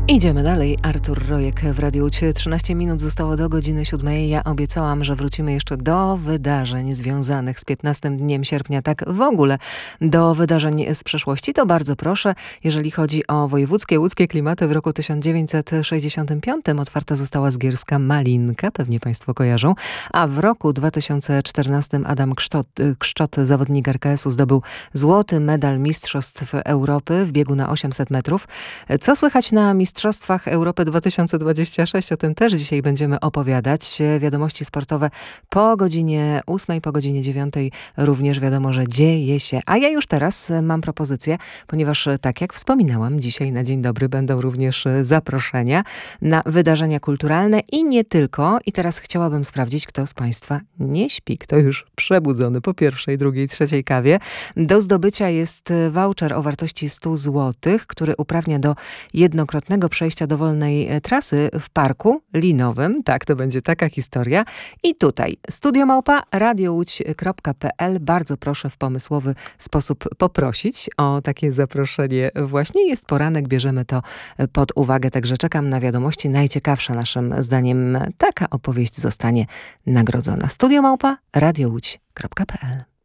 Idziemy dalej. Artur Rojek w Radiu Łódź. 13 minut zostało do godziny 7. Ja obiecałam, że wrócimy jeszcze do wydarzeń związanych z 15 dniem sierpnia, tak w ogóle do wydarzeń z przeszłości. To bardzo proszę, jeżeli chodzi o wojewódzkie, łódzkie klimaty, w roku 1965 otwarta została zgierska Malinka, pewnie Państwo kojarzą, a w roku 2014 Adam Kszczot, zawodnik RKS-u, zdobył złoty medal Mistrzostw Europy w biegu na 800 metrów. Co słychać na Mistrzostwach Europy 2026? O tym też dzisiaj będziemy opowiadać. Wiadomości sportowe po godzinie 8, po godzinie 9 również wiadomo, że dzieje się. A ja już teraz mam propozycję, ponieważ tak jak wspominałam, dzisiaj na Dzień Dobry będą również zaproszenia na wydarzenia kulturalne i nie tylko. I teraz chciałabym sprawdzić, kto z Państwa nie śpi, kto już przebudzony po pierwszej, drugiej, trzeciej kawie. Do zdobycia jest voucher o wartości 100 zł, który uprawnia do jednokrotnego przejścia dowolnej trasy w parku linowym. Tak, to będzie taka historia. I tutaj studio@radiołódź.pl. Bardzo proszę w pomysłowy sposób poprosić o takie zaproszenie. Właśnie jest poranek, bierzemy to pod uwagę, także czekam na wiadomości. Najciekawsza naszym zdaniem taka opowieść zostanie nagrodzona. studio@radiołódź.pl.